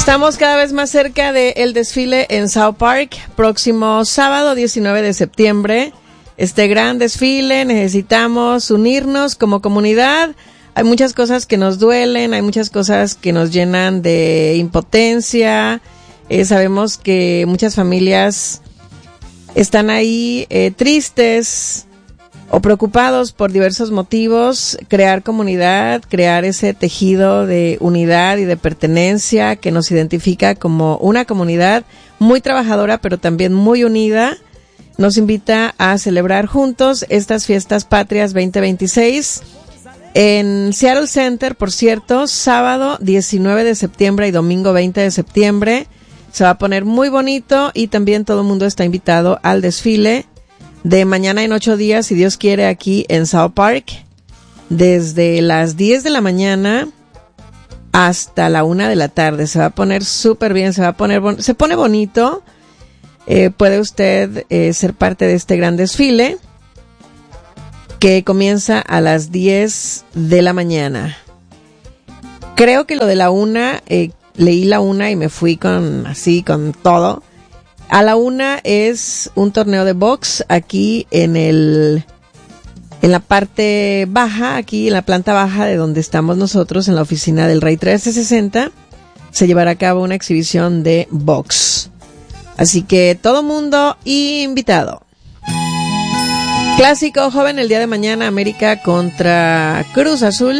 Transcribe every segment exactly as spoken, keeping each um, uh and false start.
Estamos cada vez más cerca del desfile en South Park, próximo sábado diecinueve de septiembre. Este gran desfile, necesitamos unirnos como comunidad. Hay muchas cosas que nos duelen, hay muchas cosas que nos llenan de impotencia. Eh, sabemos que muchas familias están ahí eh, tristes o preocupados por diversos motivos. Crear comunidad, crear ese tejido de unidad y de pertenencia que nos identifica como una comunidad muy trabajadora, pero también muy unida, nos invita a celebrar juntos estas fiestas patrias veinte veintiséis en Seattle Center, por cierto, sábado diecinueve de septiembre y domingo veinte de septiembre. Se va a poner muy bonito y también todo el mundo está invitado al desfile de mañana en ocho días, si Dios quiere, aquí en South Park, desde las diez de la mañana hasta la una de la tarde. Se va a poner súper bien, se va a poner, bon- se pone bonito. Eh, puede usted eh, ser parte de este gran desfile que comienza a las diez de la mañana. Creo que lo de la una, eh, leí la una y me fui con así, con todo. A la una es un torneo de box aquí en el, en la parte baja, aquí en la planta baja de donde estamos nosotros, en la oficina del Rey trece sesenta, se llevará a cabo una exhibición de box. Así que todo mundo invitado. Clásico joven el día de mañana, América contra Cruz Azul.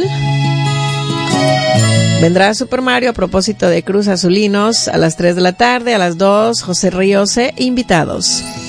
Vendrá Super Mario a propósito de Cruz Azulinos a las tres de la tarde, a las dos José Ríos e invitados.